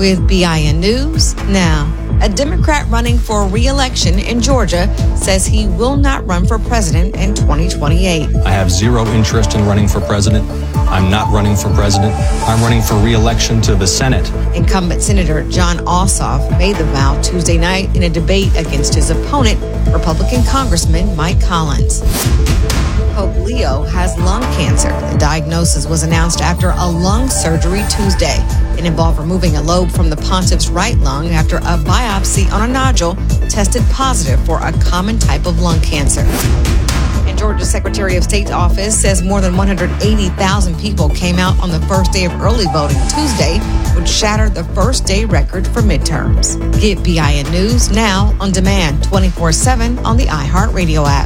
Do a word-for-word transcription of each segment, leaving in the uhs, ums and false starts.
with B I N News Now. A Democrat running for re-election in Georgia says he will not run for president in twenty twenty-eight. I have zero interest in running for president. I'm not running for president. I'm running for re-election to the Senate. Incumbent Senator Jon Ossoff made the vow Tuesday night in a debate against his opponent, Republican Congressman Mike Collins. Pope Leo has lung cancer. The diagnosis was announced after a lung surgery Tuesday. It involved removing a lobe from the pontiff's right lung after a biopsy on a nodule tested positive for a common type of lung cancer. And Georgia's Secretary of State's office says more than one hundred eighty thousand people came out on the first day of early voting Tuesday, which shattered the first day record for midterms. Get B I N News now on demand twenty-four seven on the iHeartRadio app.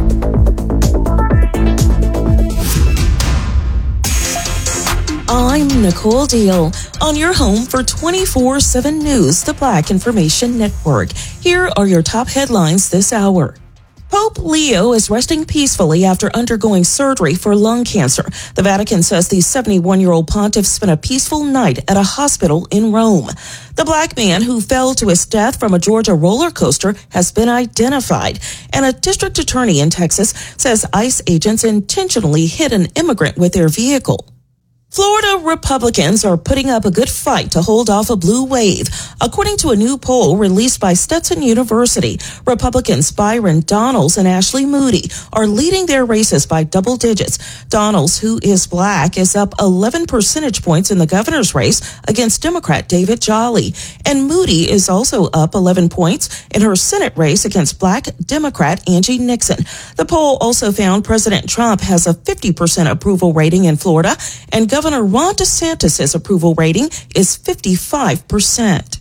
I'm Nicole Deal on your home for twenty-four seven News, the Black Information Network. Here are your top headlines this hour. Pope Leo is resting peacefully after undergoing surgery for lung cancer. The Vatican says the seventy-one-year-old pontiff spent a peaceful night at a hospital in Rome. The black man who fell to his death from a Georgia roller coaster has been identified, and a district attorney in Texas says ICE agents intentionally hit an immigrant with their vehicle. Florida Republicans are putting up a good fight to hold off a blue wave. According to a new poll released by Stetson University, Republicans Byron Donalds and Ashley Moody are leading their races by double digits. Donalds, who is black, is up eleven percentage points in the governor's race against Democrat David Jolly. And Moody is also up eleven points in her Senate race against black Democrat Angie Nixon. The poll also found President Trump has a fifty percent approval rating in Florida, and Governor Governor Ron DeSantis' approval rating is fifty-five percent.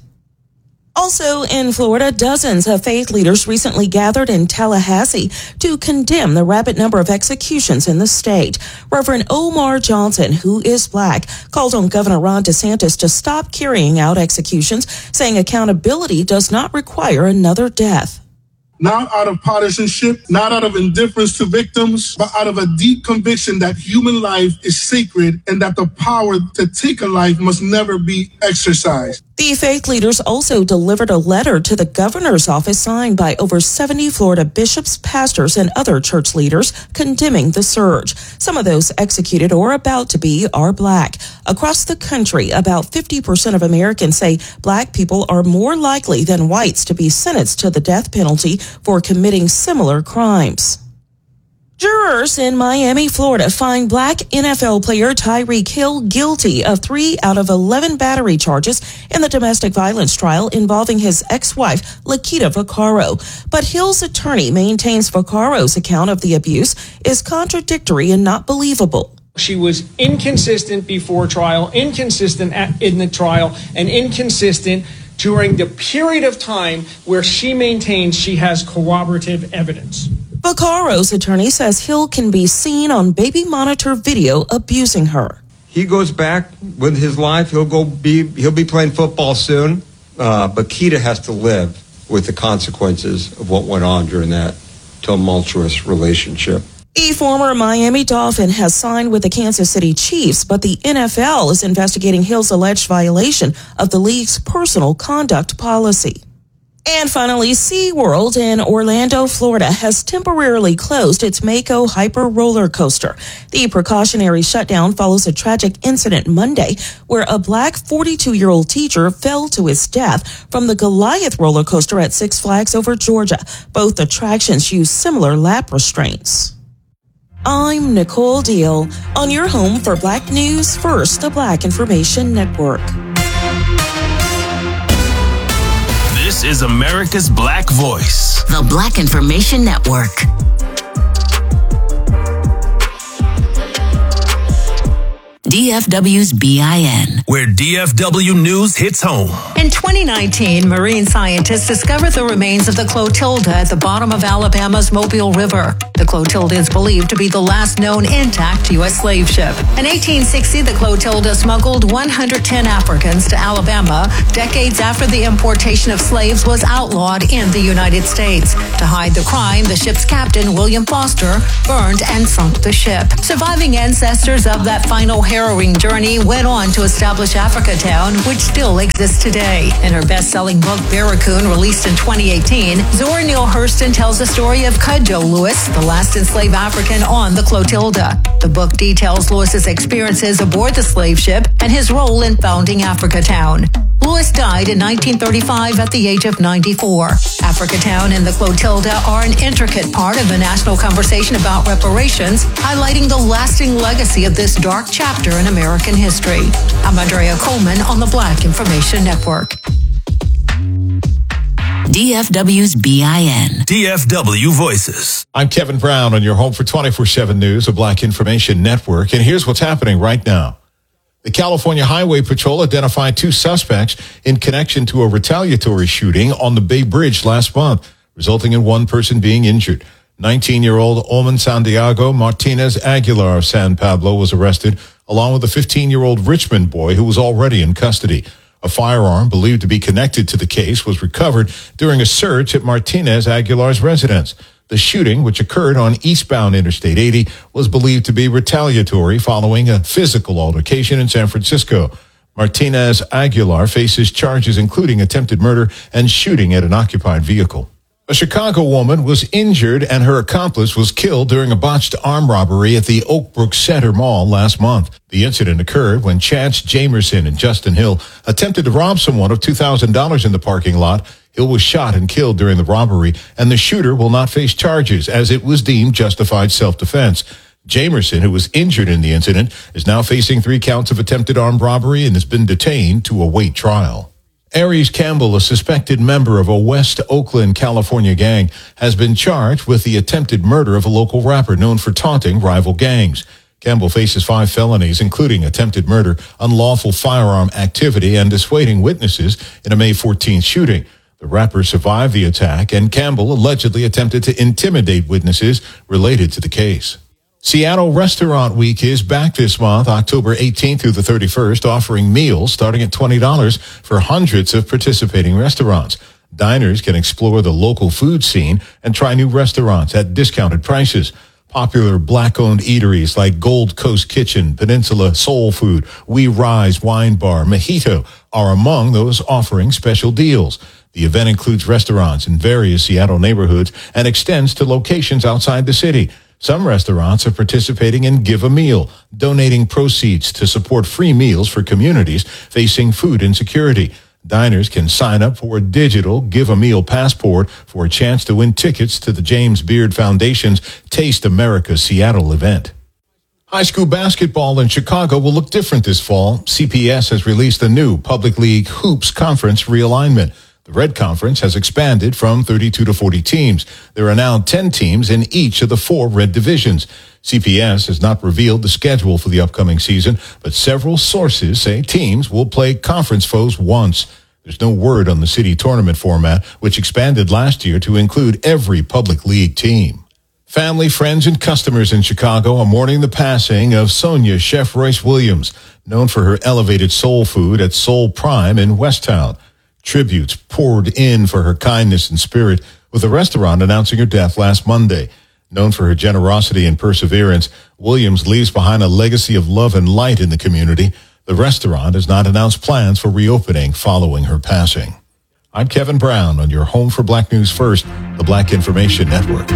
Also in Florida, dozens of faith leaders recently gathered in Tallahassee to condemn the rapid number of executions in the state. Reverend Omar Johnson, who is black, called on Governor Ron DeSantis to stop carrying out executions, saying accountability does not require another death. Not out of partisanship, not out of indifference to victims, but out of a deep conviction that human life is sacred and that the power to take a life must never be exercised. The faith leaders also delivered a letter to the governor's office signed by over seventy Florida bishops, pastors, and other church leaders condemning the surge. Some of those executed or about to be are black. Across the country, about fifty percent of Americans say black people are more likely than whites to be sentenced to the death penalty for committing similar crimes. Jurors in Miami, Florida find black N F L player Tyreek Hill guilty of three out of eleven battery charges in the domestic violence trial involving his ex-wife, Lakita Vaccaro. But Hill's attorney maintains Vaccaro's account of the abuse is contradictory and not believable. She was inconsistent before trial, inconsistent at, in the trial, and inconsistent during the period of time where she maintains she has corroborative evidence. Vaccaro's attorney says Hill can be seen on baby monitor video abusing her. He goes back with his life. He'll go be he'll be playing football soon. Uh, but Keita has to live with the consequences of what went on during that tumultuous relationship. A former Miami Dolphin has signed with the Kansas City Chiefs, but the N F L is investigating Hill's alleged violation of the league's personal conduct policy. And finally, SeaWorld in Orlando, Florida has temporarily closed its Mako Hyper roller coaster. The precautionary shutdown follows a tragic incident Monday where a black forty-two-year-old teacher fell to his death from the Goliath roller coaster at Six Flags over Georgia. Both attractions use similar lap restraints. I'm Nicole Deal on your home for Black News First, the Black Information Network. This is America's Black Voice, the Black Information Network. D F W's B I N, where D F W News hits home. In twenty nineteen, marine scientists discovered the remains of the Clotilda at the bottom of Alabama's Mobile River. The Clotilda is believed to be the last known intact U S slave ship. In eighteen sixty, the Clotilda smuggled one hundred ten Africans to Alabama, decades after the importation of slaves was outlawed in the United States. To hide the crime, the ship's captain, William Foster, burned and sunk the ship. Surviving ancestors of that final harrowing journey went on to establish Africatown, which still exists today. In her best-selling book, Barracoon, released in twenty eighteen, Zora Neale Hurston tells the story of Cudjoe Lewis, the last enslaved African on the Clotilda. The book details Lewis's experiences aboard the slave ship and his role in founding Africatown. Lewis died in nineteen thirty-five at the age of ninety-four. Africatown and the Clotilda are an intricate part of the national conversation about reparations, highlighting the lasting legacy of this dark chapter in American history. I'm Andrea Coleman on the Black Information Network. D F W's B I N. D F W Voices. I'm Kevin Brown on your home for twenty-four seven News, a Black Information Network, and here's what's happening right now. The California Highway Patrol identified two suspects in connection to a retaliatory shooting on the Bay Bridge last month, resulting in one person being injured. nineteen-year-old Oman Santiago Martinez Aguilar of San Pablo was arrested, along with a fifteen-year-old Richmond boy who was already in custody. A firearm believed to be connected to the case was recovered during a search at Martinez Aguilar's residence. The shooting, which occurred on eastbound Interstate eighty, was believed to be retaliatory following a physical altercation in San Francisco. Martinez Aguilar faces charges including attempted murder and shooting at an occupied vehicle. A Chicago woman was injured and her accomplice was killed during a botched armed robbery at the Oakbrook Center Mall last month. The incident occurred when Chance Jamerson and Justin Hill attempted to rob someone of two thousand dollars in the parking lot. Hill was shot and killed during the robbery, and the shooter will not face charges as it was deemed justified self-defense. Jamerson, who was injured in the incident, is now facing three counts of attempted armed robbery and has been detained to await trial. Aries Campbell, a suspected member of a West Oakland, California gang, has been charged with the attempted murder of a local rapper known for taunting rival gangs. Campbell faces five felonies, including attempted murder, unlawful firearm activity, and dissuading witnesses in a May fourteenth shooting. The rapper survived the attack, and Campbell allegedly attempted to intimidate witnesses related to the case. Seattle Restaurant Week is back this month, October eighteenth through the thirty-first, offering meals starting at twenty dollars for hundreds of participating restaurants. Diners can explore the local food scene and try new restaurants at discounted prices. Popular Black-owned eateries like Gold Coast Kitchen, Peninsula Soul Food, We Rise Wine Bar, Mojito are among those offering special deals. The event includes restaurants in various Seattle neighborhoods and extends to locations outside the city. Some restaurants are participating in Give a Meal, donating proceeds to support free meals for communities facing food insecurity. Diners can sign up for a digital Give a Meal passport for a chance to win tickets to the James Beard Foundation's Taste America Seattle event. High school basketball in Chicago will look different this fall. C P S has released a new Public League Hoops Conference realignment. The Red Conference has expanded from thirty-two to forty teams. There are now ten teams in each of the four Red divisions. C P S has not revealed the schedule for the upcoming season, but several sources say teams will play conference foes once. There's no word on the city tournament format, which expanded last year to include every public league team. Family, friends, and customers in Chicago are mourning the passing of Sonia Chef Royce Williams, known for her elevated soul food at Soul Prime in Westtown. Tributes poured in for her kindness and spirit, with the restaurant announcing her death last Monday. Known for her generosity and perseverance, Williams leaves behind a legacy of love and light in the community. The restaurant has not announced plans for reopening following her passing. I'm Kevin Brown on your home for Black News First, the Black Information Network.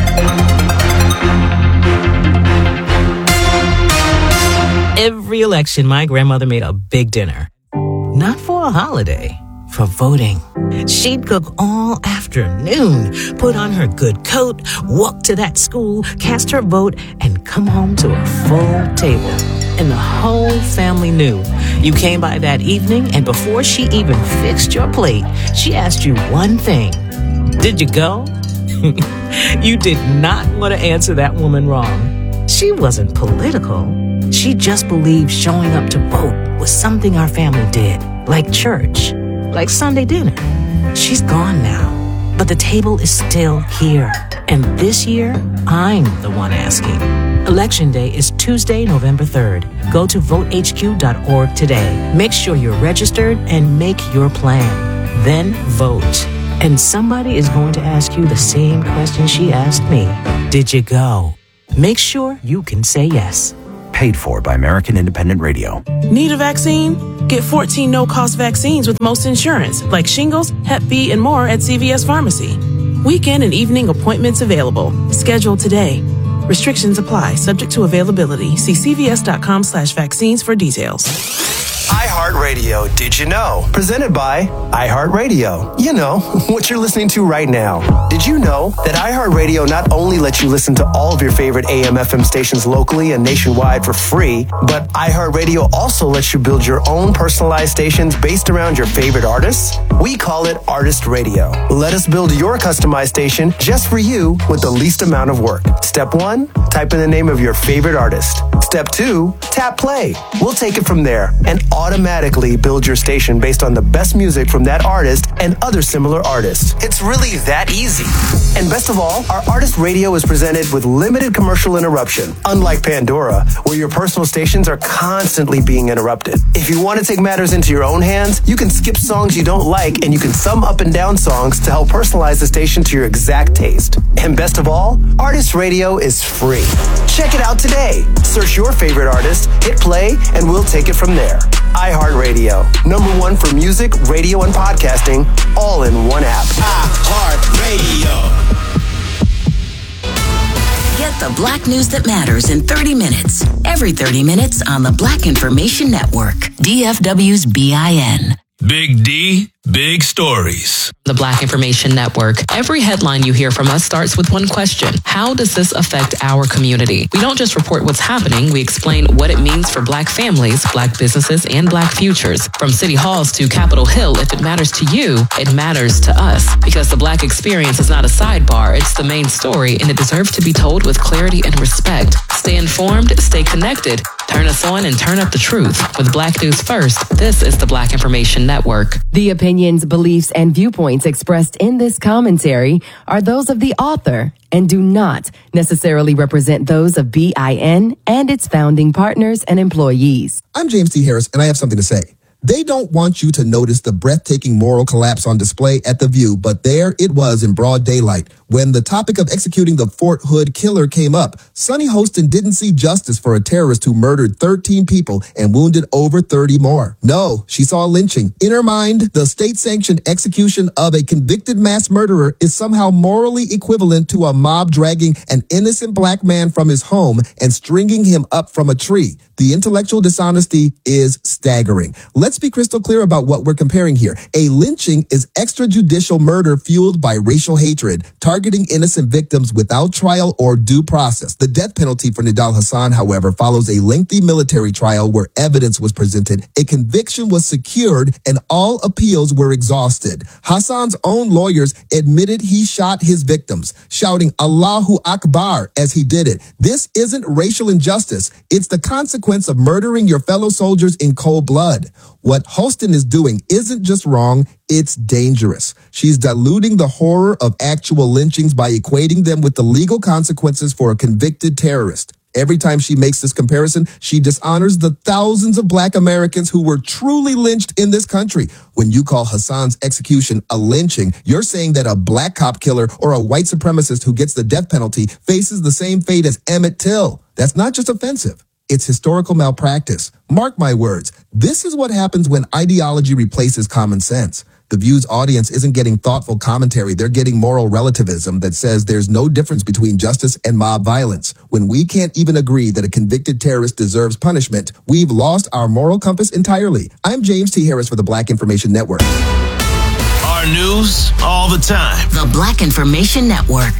Every election, my grandmother made a big dinner. Not for a holiday, for voting. She'd cook all afternoon, put on her good coat, walk to that school, cast her vote, and come home to a full table. And the whole family knew you came by that evening, and before she even fixed your plate, she asked you one thing. Did you go? You did not want to answer that woman wrong. She wasn't political. She just believed showing up to vote was something our family did, like church, like Sunday dinner. She's gone now, but the table is still here. And this year, I'm the one asking. Election Day is Tuesday, November third. Go to vote h q dot org today. Make sure you're registered and make your plan. Then vote. And somebody is going to ask you the same question she asked me. Did you go? Make sure you can say yes. paid for by American Independent Radio. Need a vaccine? Get fourteen no-cost vaccines with most insurance, like shingles, Hep B, and more at C V S Pharmacy. Weekend and evening appointments available. Schedule today. Restrictions apply, subject to availability. See cvs.com slash vaccines for details. iHeartRadio, did you know? Presented by iHeartRadio. You know, what you're listening to right now. Did you know that iHeartRadio not only lets you listen to all of your favorite A M F M stations locally and nationwide for free, but iHeartRadio also lets you build your own personalized stations based around your favorite artists? We call it Artist Radio. Let us build your customized station just for you with the least amount of work. Step one, type in the name of your favorite artist. Step two, tap play. We'll take it from there and automatically build your station based on the best music from that artist and other similar artists. It's really that easy. And best of all, our Artist Radio is presented with limited commercial interruption, unlike Pandora, where your personal stations are constantly being interrupted. If you want to take matters into your own hands, you can skip songs you don't like and you can sum up and down songs to help personalize the station to your exact taste. And best of all, Artist Radio is free. Check it out today. Search your favorite artist, hit play, and we'll take it from there. iHeartRadio, number one for music, radio, and podcasting, all in one app. iHeartRadio. Get the Black news that matters in thirty minutes. Every thirty minutes on the Black Information Network. D F W's B I N. Big D, big stories. The Black Information Network. Every headline you hear from us starts with one question. How does this affect our community? We don't just report what's happening. We explain what it means for Black families, Black businesses, and Black futures. From city halls to Capitol Hill, if it matters to you, it matters to us. Because the Black experience is not a sidebar. It's the main story, and it deserves to be told with clarity and respect. Stay informed, stay connected. Turn us on and turn up the truth. With Black News First, this is the Black Information Network. The opinions, beliefs, and viewpoints expressed in this commentary are those of the author and do not necessarily represent those of B I N and its founding partners and employees. I'm James T. Harris, and I have something to say. They don't want you to notice the breathtaking moral collapse on display at The View, but there it was in broad daylight. When the topic of executing the Fort Hood killer came up, Sunny Hostin didn't see justice for a terrorist who murdered thirteen people and wounded over thirty more. No, she saw lynching. In her mind, the state-sanctioned execution of a convicted mass murderer is somehow morally equivalent to a mob dragging an innocent Black man from his home and stringing him up from a tree. The intellectual dishonesty is staggering. Let's be crystal clear about what we're comparing here. A lynching is extrajudicial murder fueled by racial hatred, targeting innocent victims without trial or due process. The death penalty for Nidal Hasan, however, follows a lengthy military trial where evidence was presented, a conviction was secured, and all appeals were exhausted. Hasan's own lawyers admitted he shot his victims, shouting Allahu Akbar as he did it. This isn't racial injustice. It's the consequence of murdering your fellow soldiers in cold blood. What Hostin is doing isn't just wrong, it's dangerous. She's diluting the horror of actual lynchings by equating them with the legal consequences for a convicted terrorist. Every time she makes this comparison, she dishonors the thousands of Black Americans who were truly lynched in this country. When you call Hasan's execution a lynching, you're saying that a Black cop killer or a white supremacist who gets the death penalty faces the same fate as Emmett Till. That's not just offensive. It's historical malpractice. Mark my words. This is what happens when ideology replaces common sense. The View's audience isn't getting thoughtful commentary. They're getting moral relativism that says there's no difference between justice and mob violence. When we can't even agree that a convicted terrorist deserves punishment, we've lost our moral compass entirely. I'm James T. Harris for the Black Information Network. Our news all the time. The Black Information Network.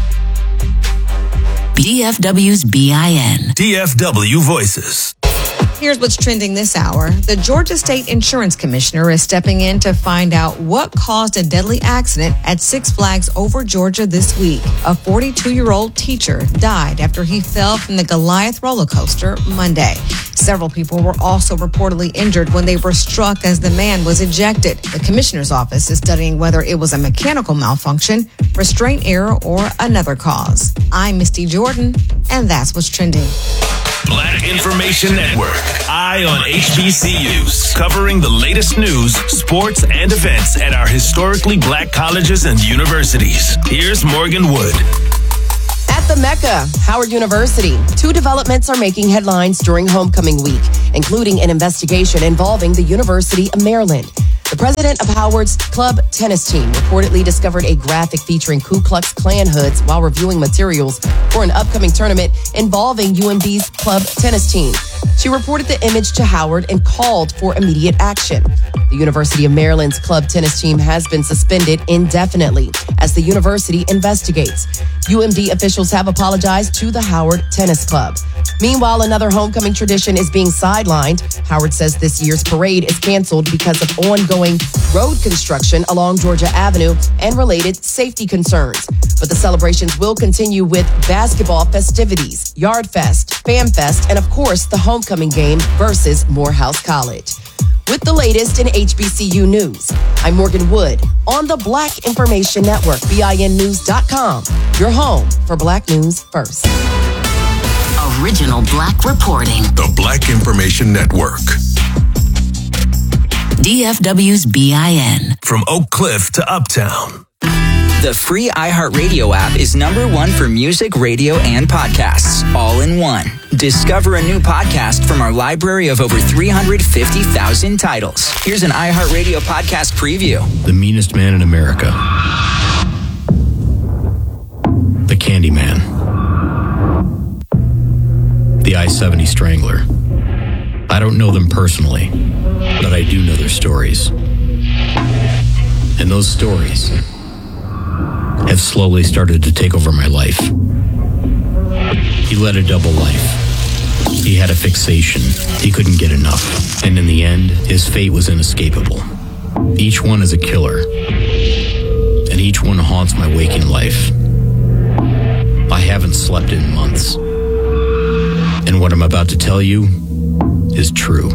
D F W's B I N. D F W Voices. Here's what's trending this hour. The Georgia State Insurance Commissioner is stepping in to find out what caused a deadly accident at Six Flags Over Georgia this week. A forty-two-year-old teacher died after he fell from the Goliath roller coaster Monday. Several people were also reportedly injured when they were struck as the man was ejected. The commissioner's office is studying whether it was a mechanical malfunction, restraint error, or another cause. I'm Misty Jordan, and that's what's trending. Black Information Network. Eye on H B C Us. Covering the latest news, sports, and events at our historically Black colleges and universities. Here's Morgan Wood. At the Mecca, Howard University. Two developments are making headlines during homecoming week, including an investigation involving the University of Maryland. The president of Howard's club tennis team reportedly discovered a graphic featuring Ku Klux Klan hoods while reviewing materials for an upcoming tournament involving U M B's club tennis team. She reported the image to Howard and called for immediate action. The University of Maryland's club tennis team has been suspended indefinitely as the university investigates. U M D officials have apologized to the Howard Tennis Club. Meanwhile, another homecoming tradition is being sidelined. Howard says this year's parade is canceled because of ongoing road construction along Georgia Avenue and related safety concerns. But the celebrations will continue with basketball festivities, Yard Fest, Fam Fest, and of course, the homecoming game versus Morehouse College. With the latest in H B C U news, I'm Morgan Wood on the Black Information Network, B I N news dot com, your home for Black News First. Original Black reporting. The Black Information Network. D F W's B I N. From Oak Cliff to Uptown. The free iHeartRadio app is number one for music, radio, and podcasts, all in one. Discover a new podcast from our library of over three hundred fifty thousand titles. Here's an iHeartRadio podcast preview. The meanest man in America. The Candyman. The I seventy Strangler. I don't know them personally, but I do know their stories. And those stories have slowly started to take over my life. He led a double life. He had a fixation. He couldn't get enough. And in the end, his fate was inescapable. Each one is a killer. And each one haunts my waking life. I haven't slept in months. And what I'm about to tell you is true.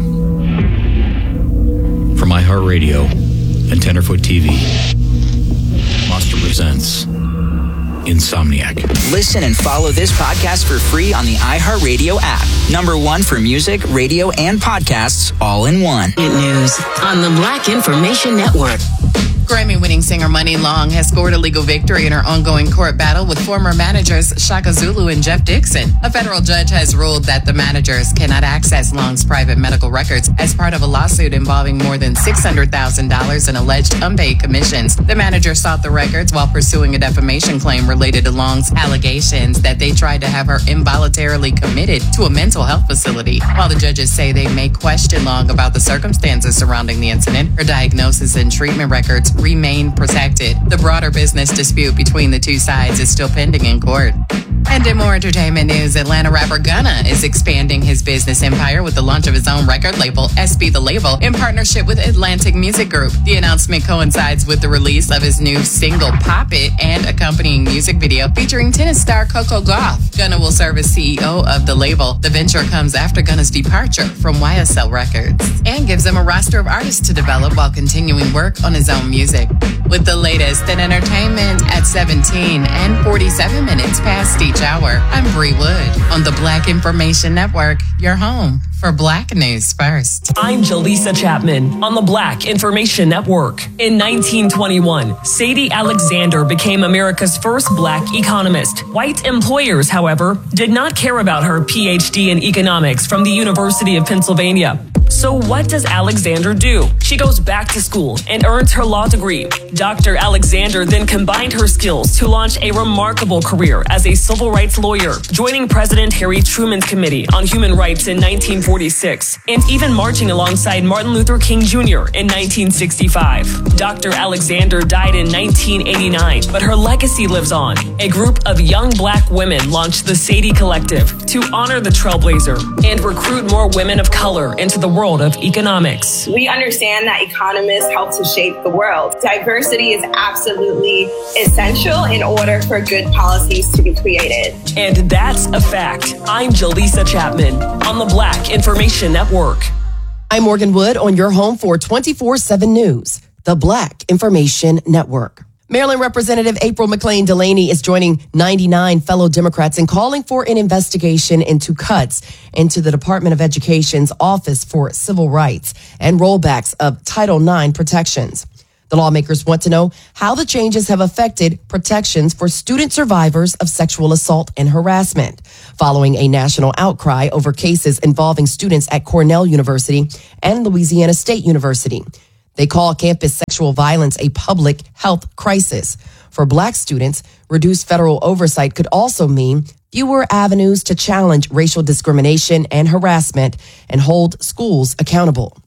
From iHeartRadio and Tenderfoot T V, Monster presents Insomniac. Listen and follow this podcast for free on the iHeartRadio app. Number one for music, radio, and podcasts, all in one. News on the Black Information Network. Grammy-winning singer Money Long has scored a legal victory in her ongoing court battle with former managers Shaka Zulu and Jeff Dixon. A federal judge has ruled that the managers cannot access Long's private medical records as part of a lawsuit involving more than six hundred thousand dollars in alleged unpaid commissions. The manager sought the records while pursuing a defamation claim related to Long's allegations that they tried to have her involuntarily committed to a mental health facility. While the judges say they may question Long about the circumstances surrounding the incident, her diagnosis and treatment records remain protected. The broader business dispute between the two sides is still pending in court. And in more entertainment news, Atlanta rapper Gunna is expanding his business empire with the launch of his own record label, S B The Label, in partnership with Atlantic Music Group. The announcement coincides with the release of his new single, Pop It, and accompanying music video featuring tennis star Coco Gauff. Gunna will serve as C E O of the label. The venture comes after Gunna's departure from Y S L Records and gives him a roster of artists to develop while continuing work on his own music. With the latest in entertainment at seventeen and forty-seven minutes past each hour, I'm Bree Wood on the Black Information Network, your home for Black News First. I'm Jaleesa Chapman on the Black Information Network. In nineteen twenty-one, Sadie Alexander became America's first Black economist. White employers, however, did not care about her P H D in economics from the University of Pennsylvania. So what does Alexander do? She goes back to school and earns her law degree. Doctor Alexander then combined her skills to launch a remarkable career as a civil rights lawyer, joining President Harry Truman's Committee on Human Rights in nineteen forty-six, and even marching alongside Martin Luther King Junior in nineteen sixty-five. Doctor Alexander died in nineteen eighty-nine, but her legacy lives on. A group of young Black women launched the Sadie Collective to honor the trailblazer and recruit more women of color into the world of economics. We understand that economists help to shape the world. Diversity is absolutely essential in order for good policies to be created. And that's a fact. I'm Jaleesa Chapman on the Black Information Network. I'm Morgan Wood on your home for twenty-four seven News, the Black Information Network. Maryland Representative April McClain Delaney is joining ninety-nine fellow Democrats in calling for an investigation into cuts into the Department of Education's Office for Civil Rights and rollbacks of Title nine protections. The lawmakers want to know how the changes have affected protections for student survivors of sexual assault and harassment, following a national outcry over cases involving students at Cornell University and Louisiana State University. They call campus sexual violence a public health crisis. For Black students, reduced federal oversight could also mean fewer avenues to challenge racial discrimination and harassment and hold schools accountable.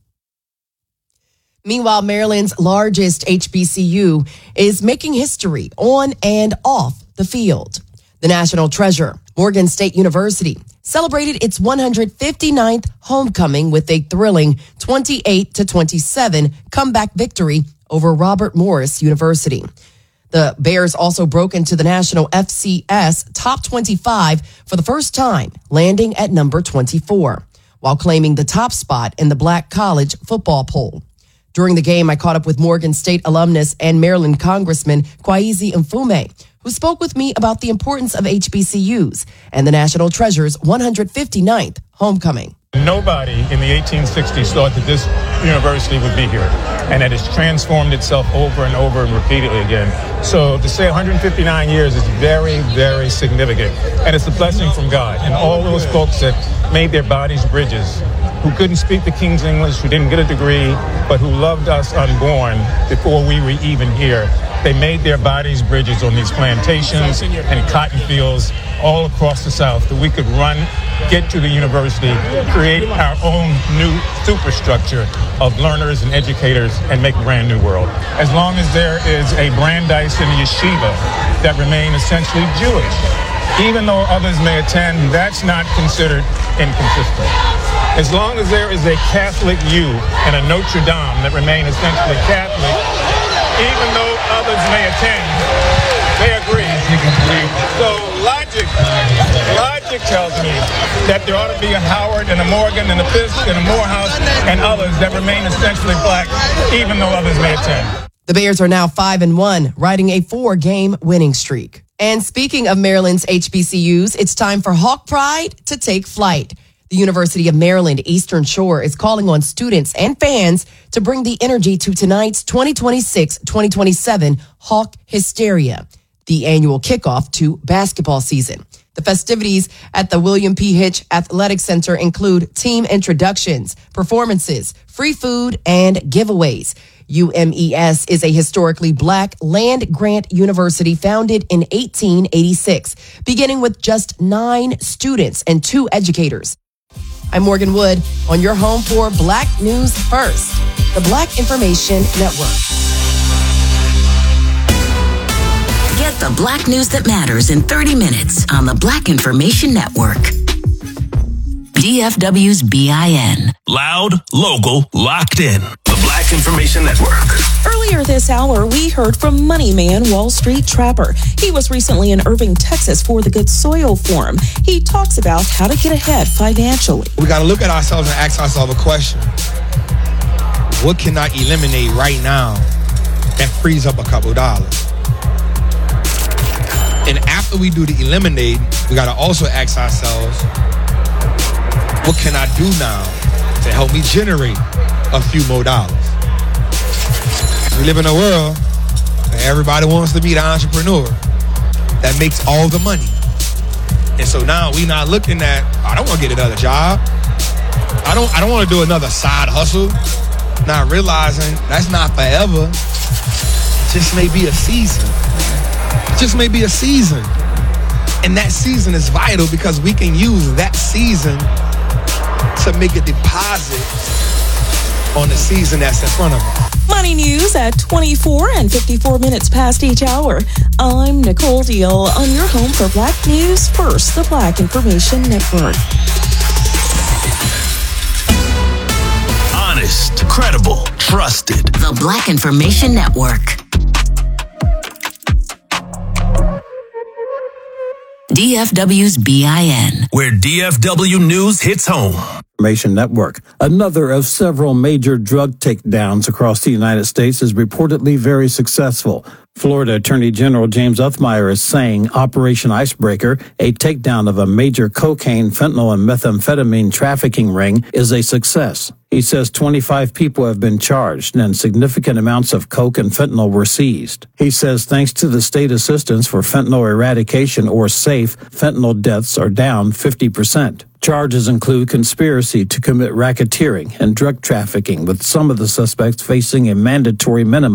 Meanwhile, Maryland's largest H B C U is making history on and off the field. The national treasure, Morgan State University, celebrated its one hundred fifty-ninth homecoming with a thrilling twenty-eight to twenty-seven comeback victory over Robert Morris University. The Bears also broke into the national F C S top twenty-five for the first time, landing at number twenty-four, while claiming the top spot in the Black College football poll. During the game, I caught up with Morgan State alumnus and Maryland Congressman Kwesi Mfume, who spoke with me about the importance of H B C Us and the National Treasure's one hundred fifty-ninth homecoming. Nobody in the eighteen sixties thought that this university would be here, and that it's transformed itself over and over and repeatedly again. So to say one hundred fifty-nine years is very, very significant, and it's a blessing from God. And all those folks that made their bodies bridges, who couldn't speak the King's English, who didn't get a degree, but who loved us unborn before we were even here. They made their bodies bridges on these plantations and cotton fields all across the South that we could run, get to the university, create our own new superstructure of learners and educators, and make a brand new world. As long as there is a Brandeis and a yeshiva that remain essentially Jewish, even though others may attend, that's not considered inconsistent. As long as there is a Catholic U and a Notre Dame that remain essentially Catholic, even though others may attend, they agree. So logic, logic tells me that there ought to be a Howard and a Morgan and a Fisk and a Morehouse and others that remain essentially Black, even though others may attend. The Bears are now five and one, riding a four-game winning streak. And speaking of Maryland's H B C Us, it's time for Hawk Pride to take flight. The University of Maryland Eastern Shore is calling on students and fans to bring the energy to tonight's twenty twenty-six twenty twenty-seven Hawk Hysteria, the annual kickoff to basketball season. The festivities at the William P. Hitch Athletic Center include team introductions, performances, free food, and giveaways. U M E S is a historically Black land-grant university founded in eighteen eighty-six, beginning with just nine students and two educators. I'm Morgan Wood on your home for Black News First, the Black Information Network. Get the Black news that matters in thirty minutes on the Black Information Network. D F W's B I N. Loud, local, locked in. The Black Information Network. Earlier this hour, we heard from money man Wall Street Trapper. He was recently in Irving, Texas for the Good Soil Forum. He talks about how to get ahead financially. We got to look at ourselves and ask ourselves a question. What can I eliminate right now that frees up a couple dollars? And after we do the eliminate, we got to also ask ourselves, what can I do now to help me generate a few more dollars? We live in a world where everybody wants to be the entrepreneur that makes all the money. And so now we not looking at, I don't want to get another job. I don't I don't want to do another side hustle. Not realizing that's not forever. Just may be a season. Just may be a season. And that season is vital because we can use that season to make a deposit on the season that's in front of us. Money news at twenty-four and fifty-four minutes past each hour. I'm Nicole Deal on your home for Black News First, the Black Information Network. Honest, credible, trusted. The Black Information Network. D F W's B I N. Where D F W News hits home. Information Network. Another of several major drug takedowns across the United States is reportedly very successful. Florida Attorney General James Uthmire is saying Operation Icebreaker, a takedown of a major cocaine, fentanyl, and methamphetamine trafficking ring, is a success. He says twenty-five people have been charged and significant amounts of coke and fentanyl were seized. He says thanks to the state assistance for fentanyl eradication, or SAFE, fentanyl deaths are down fifty percent. Charges include conspiracy to commit racketeering and drug trafficking, with some of the suspects facing a mandatory minimum